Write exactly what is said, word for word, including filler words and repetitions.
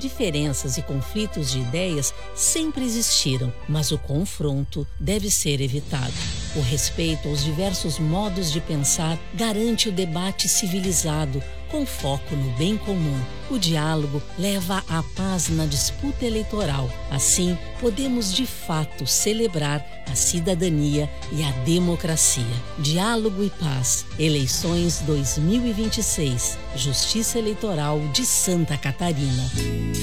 Diferenças e conflitos de ideias sempre existiram, mas o confronto deve ser evitado. O respeito aos diversos modos de pensar garante o debate civilizado, com foco no bem comum. O diálogo leva à paz na disputa eleitoral. Assim, podemos de fato celebrar a cidadania e a democracia. Diálogo e paz. Eleições dois mil e vinte e seis. Justiça Eleitoral de Santa Catarina.